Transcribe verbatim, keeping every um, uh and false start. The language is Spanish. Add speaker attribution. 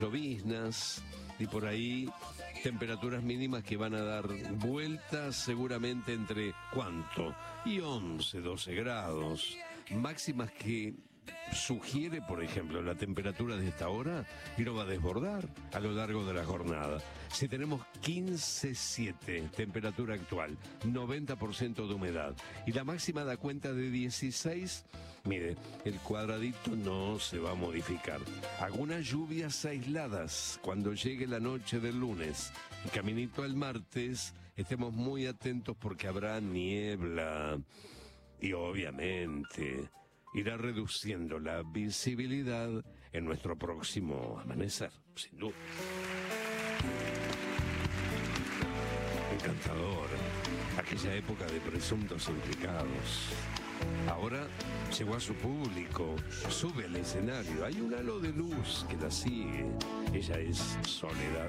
Speaker 1: lloviznas y por ahí temperaturas mínimas que van a dar vueltas seguramente entre ¿cuánto? Y once, doce grados. Máximas que sugiere, por ejemplo, la temperatura de esta hora y no va a desbordar a lo largo de la jornada. Si tenemos quince siete, temperatura actual, noventa por ciento de humedad y la máxima da cuenta de dieciséis, mire, el cuadradito no se va a modificar. Algunas lluvias aisladas cuando llegue la noche del lunes y caminito al martes, estemos muy atentos porque habrá niebla y obviamente irá reduciendo la visibilidad en nuestro próximo amanecer, sin duda. Encantador, aquella época de presuntos implicados. Ahora llegó a su público, sube al escenario, hay un halo de luz que la sigue. Ella es Soledad